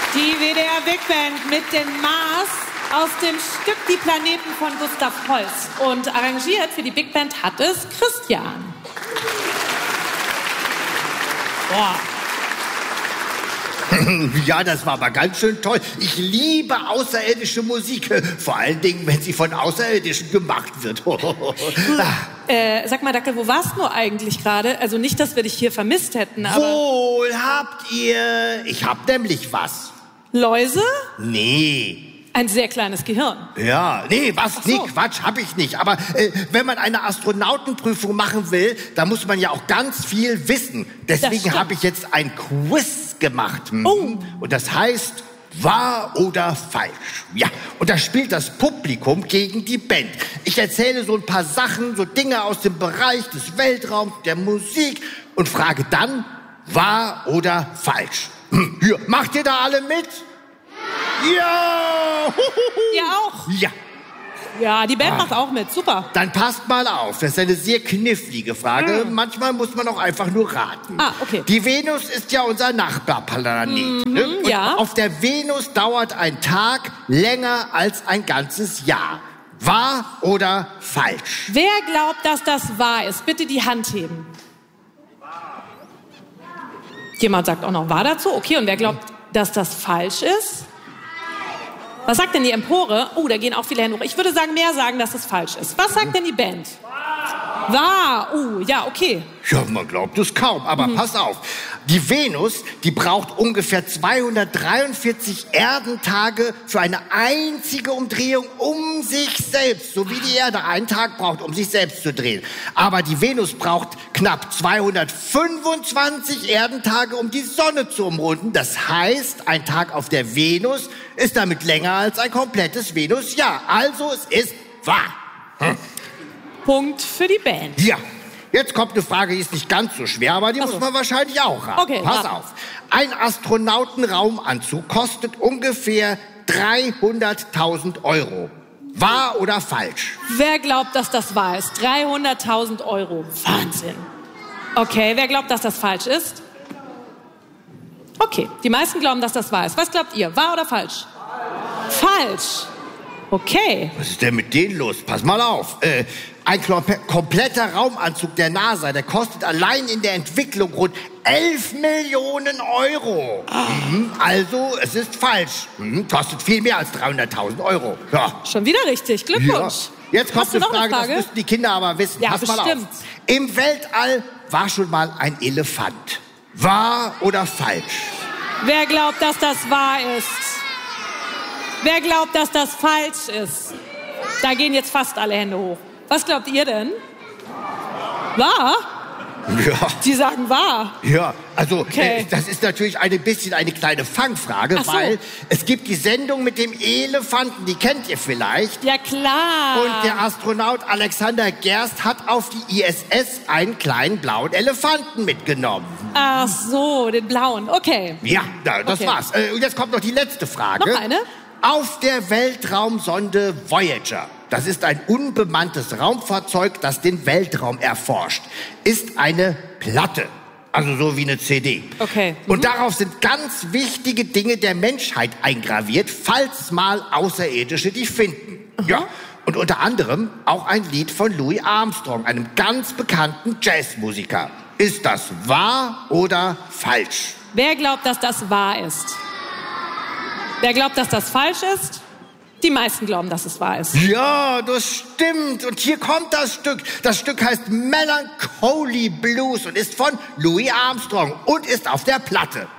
Die WDR Big Band mit dem Mars aus dem Stück Die Planeten von Gustav Holst. Und arrangiert für die Big Band hat es Christian. Boah. Ja, das war aber ganz schön toll. Ich liebe außerirdische Musik. Vor allen Dingen, wenn sie von Außerirdischen gemacht wird. Sag mal, Dackel, wo warst du eigentlich gerade? Also nicht, dass wir dich hier vermisst hätten, aber... Wohl habt ihr. Ich hab nämlich was. Läuse? Nee. Ein sehr kleines Gehirn. Ja, nee, was? Ach so. Nee, Quatsch, hab ich nicht. Aber wenn man eine Astronautenprüfung machen will, dann muss man ja auch ganz viel wissen. Deswegen habe ich jetzt ein Quiz gemacht. Oh. Und das heißt, wahr oder falsch? Ja, und da spielt das Publikum gegen die Band. Ich erzähle so ein paar Sachen, so Dinge aus dem Bereich des Weltraums, der Musik und frage dann, wahr oder falsch? Hier, macht ihr da alle mit? Ja! Ihr auch? Ja. Ja, die Band macht auch mit. Super. Dann passt mal auf. Das ist eine sehr knifflige Frage. Manchmal muss man auch einfach nur raten. Ah, okay. Die Venus ist ja unser Nachbarplanet. Ne? Und ja. auf der Venus dauert ein Tag länger als ein ganzes Jahr. Wahr oder falsch? Wer glaubt, dass das wahr ist? Bitte die Hand heben. Jemand sagt auch noch wahr dazu. Okay, und wer glaubt, dass das falsch ist? Was sagt denn die Empore? Oh, da gehen auch viele Hände hoch. Ich würde sagen, mehr sagen, dass es falsch ist. Was sagt denn die Band? Wahr. Ja, okay. Ja, man glaubt es kaum, aber pass auf. Die Venus, die braucht ungefähr 243 Erdentage für eine einzige Umdrehung um sich selbst. So wie die Erde einen Tag braucht, um sich selbst zu drehen. Aber die Venus braucht knapp 225 Erdentage, um die Sonne zu umrunden. Das heißt, ein Tag auf der Venus ist damit länger als ein komplettes Venusjahr. Also es ist wahr. Punkt für die Band. Ja. Jetzt kommt eine Frage, die ist nicht ganz so schwer, aber die muss man wahrscheinlich auch raten. Okay, Pass raten. auf. Ein Astronautenraumanzug kostet ungefähr 300.000 Euro. Wahr oder falsch? Wer glaubt, dass das wahr ist? 300.000 Euro. Wahnsinn. Okay, wer glaubt, dass das falsch ist? Okay, die meisten glauben, dass das wahr ist. Was glaubt ihr? Wahr oder falsch? Falsch. Okay. Was ist denn mit denen los? Pass mal auf. Ein kompletter Raumanzug der NASA, der kostet allein in der Entwicklung rund 11 Millionen Euro. Also, es ist falsch. Kostet viel mehr als 300.000 Euro. Ja. Schon wieder richtig. Glückwunsch. Ja. Jetzt kommt Hast du noch eine Frage? das müssten die Kinder aber wissen. Ja, Pass mal bestimmt. auf. Im Weltall war schon mal ein Elefant. Wahr oder falsch? Wer glaubt, dass das wahr ist? Wer glaubt, dass das falsch ist? Da gehen jetzt fast alle Hände hoch. Was glaubt ihr denn? Wahr? Ja. Die sagen wahr. Ja, also Okay. das ist natürlich ein bisschen eine kleine Fangfrage, Ach so. weil es gibt die Sendung mit dem Elefanten, die kennt ihr vielleicht. Ja, klar. Und der Astronaut Alexander Gerst hat auf die ISS einen kleinen blauen Elefanten mitgenommen. Ach so, den blauen. Okay. Ja, das Okay. war's. Und jetzt kommt noch die letzte Frage. Noch eine? Auf der Weltraumsonde Voyager, das ist ein unbemanntes Raumfahrzeug, das den Weltraum erforscht, ist eine Platte. Also so wie eine CD. Okay. Und darauf sind ganz wichtige Dinge der Menschheit eingraviert, falls mal Außerirdische die finden. Ja. Und unter anderem auch ein Lied von Louis Armstrong, einem ganz bekannten Jazzmusiker. Ist das wahr oder falsch? Wer glaubt, dass das wahr ist? Wer glaubt, dass das falsch ist? Die meisten glauben, dass es wahr ist. Ja, das stimmt. Und hier kommt das Stück. Das Stück heißt Melancholy Blues und ist von Louis Armstrong und ist auf der Platte.